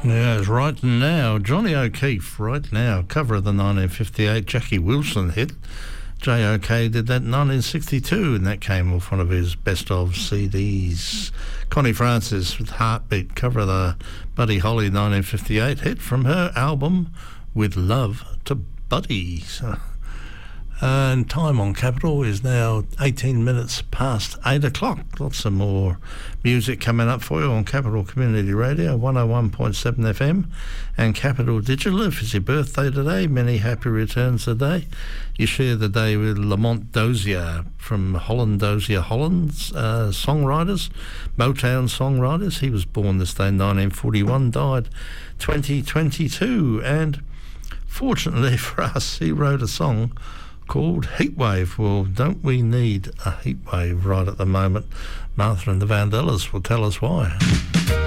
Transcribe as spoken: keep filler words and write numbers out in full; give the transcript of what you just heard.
Yes, right now, Johnny O'Keefe, right now, cover of the nineteen fifty-eight Jackie Wilson hit. J O K did that in nineteen sixty-two, and that came off one of his best-of C Ds. Connie Francis with Heartbeat, cover of the Buddy Holly nineteen fifty-eight hit from her album With Love to Buddy. So, and time on Capital is now eighteen minutes past eight o'clock. Lots of more music coming up for you on Capital Community Radio, one oh one point seven F M, and Capital Digital. If it's your birthday today, many happy returns today. You share the day with Lamont Dozier from Holland Dozier Holland's uh, songwriters, Motown songwriters. He was born this day in nineteen forty-one, died twenty twenty-two, and fortunately for us, he wrote a song called Heatwave. Well, don't we need a heatwave right at the moment? Martha and the Vandellas will tell us why.